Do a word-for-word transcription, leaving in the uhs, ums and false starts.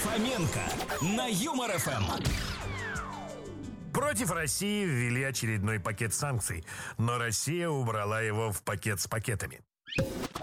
Фоменко на Юмор эф эм. Против России ввели очередной пакет санкций, но Россия убрала его в пакет с пакетами.